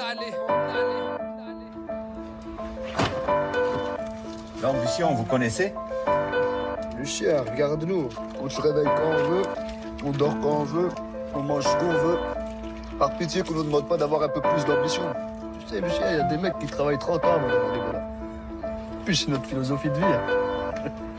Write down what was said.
L'ambition, vous connaissez? Lucien, regarde-nous. On se réveille quand on veut, on dort quand on veut, on mange ce qu'on veut. Par pitié qu'on nous demande pas d'avoir un peu plus d'ambition. Tu sais, Lucien, il y a des mecs qui travaillent 30 ans avant d'avoir des là. Puis c'est notre philosophie de vie. Hein.